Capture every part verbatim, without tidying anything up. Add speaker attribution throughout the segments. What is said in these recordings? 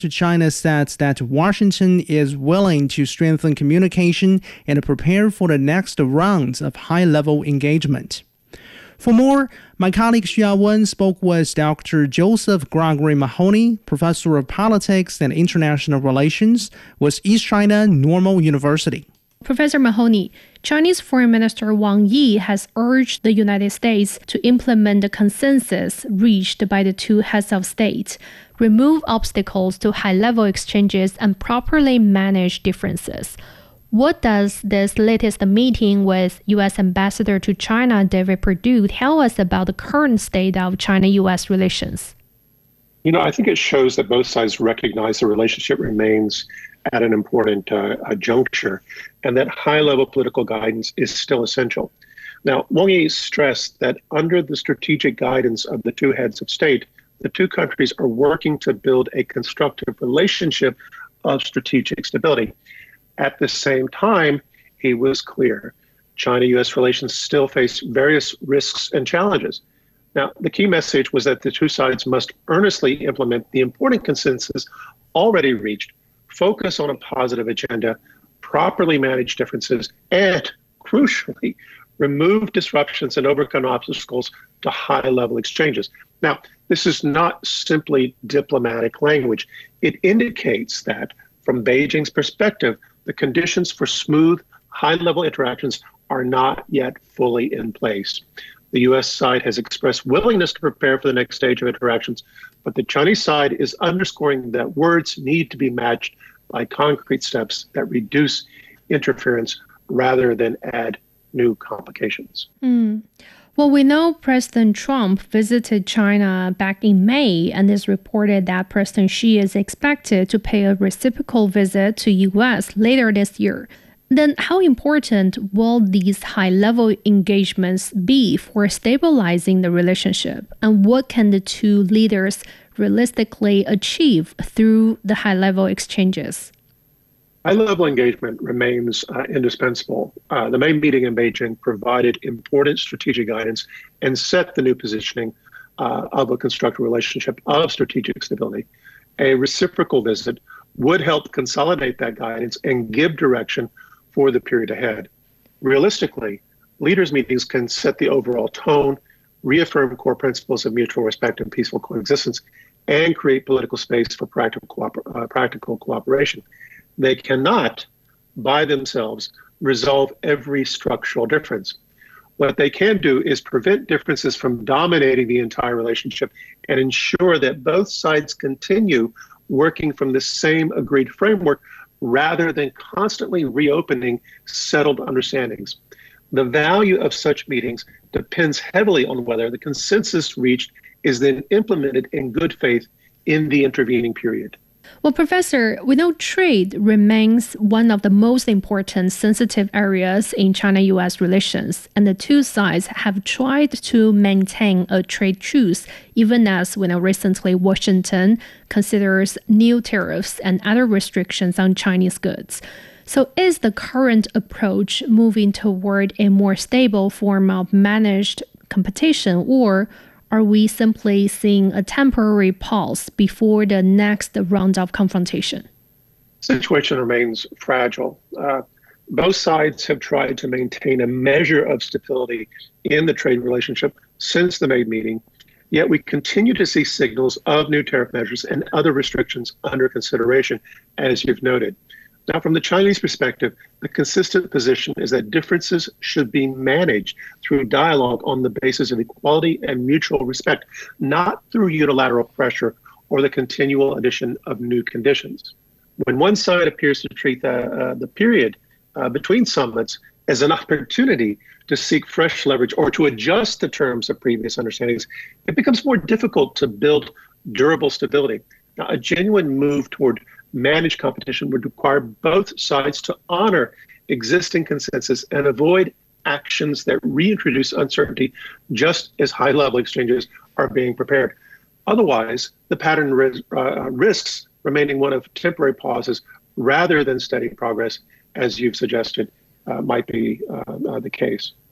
Speaker 1: China said that Washington is willing to strengthen communication and prepare for the next round of high-level engagement. For more, my colleague Xia Wen spoke with Doctor Joseph Gregory Mahoney, Professor of Politics and International Relations with East China Normal University.
Speaker 2: Professor Mahoney, Chinese Foreign Minister Wang Yi has urged the United States to implement the consensus reached by the two heads of state, remove obstacles to high-level exchanges, and properly manage differences. What does this latest meeting with U S Ambassador to China, David Perdue, tell us about the current state of China-U S relations?
Speaker 3: You know, I think it shows that both sides recognize the relationship remains at an important uh, juncture and that high-level political guidance is still essential. Now, Wang Yi stressed that under the strategic guidance of the two heads of state, the two countries are working to build a constructive relationship of strategic stability. At the same time, he was clear, China-U S relations still face various risks and challenges. Now, the key message was that the two sides must earnestly implement the important consensus already reached, focus on a positive agenda, properly manage differences, and, crucially, remove disruptions and overcome obstacles to high-level exchanges. Now, this is not simply diplomatic language. It indicates that, from Beijing's perspective, the conditions for smooth, high-level interactions are not yet fully in place. The U S side has expressed willingness to prepare for the next stage of interactions, but the Chinese side is underscoring that words need to be matched by concrete steps that reduce interference rather than add new complications.
Speaker 2: Mm. Well, we know President Trump visited China back in May, and it's reported that President Xi is expected to pay a reciprocal visit to U S later this year. Then how important will these high-level engagements be for stabilizing the relationship? And what can the two leaders realistically achieve through the high-level exchanges?
Speaker 3: High-level engagement remains uh, indispensable. Uh, the May meeting in Beijing provided important strategic guidance and set the new positioning uh, of a constructive relationship of strategic stability. A reciprocal visit would help consolidate that guidance and give direction for the period ahead. Realistically, leaders' meetings can set the overall tone, reaffirm core principles of mutual respect and peaceful coexistence, and create political space for practical, cooper- uh, practical cooperation. They cannot, by themselves, resolve every structural difference. What they can do is prevent differences from dominating the entire relationship and ensure that both sides continue working from the same agreed framework rather than constantly reopening settled understandings. The value of such meetings depends heavily on whether the consensus reached is then implemented in good faith in the intervening period.
Speaker 2: Well, Professor, we know trade remains one of the most important sensitive areas in China-U S relations, and the two sides have tried to maintain a trade truce, even as we know recently Washington considers new tariffs and other restrictions on Chinese goods. So is the current approach moving toward a more stable form of managed competition, or are we simply seeing a temporary pause before the next round of confrontation?
Speaker 3: The situation remains fragile. Uh, both sides have tried to maintain a measure of stability in the trade relationship since the May meeting, yet we continue to see signals of new tariff measures and other restrictions under consideration, as you've noted. Now, from the Chinese perspective, the consistent position is that differences should be managed through dialogue on the basis of equality and mutual respect, not through unilateral pressure or the continual addition of new conditions. When one side appears to treat the, uh, the period uh, between summits as an opportunity to seek fresh leverage or to adjust the terms of previous understandings, it becomes more difficult to build durable stability. Now, a genuine move toward managed competition would require both sides to honor existing consensus and avoid actions that reintroduce uncertainty just as high-level exchanges are being prepared. Otherwise, the pattern ris- uh, risks remaining one of temporary pauses rather than steady progress, as you've suggested uh, might be uh, uh, the case.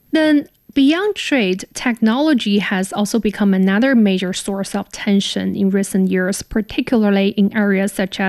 Speaker 2: Then, beyond trade, technology has also become another major source of tension in recent years, particularly in areas such as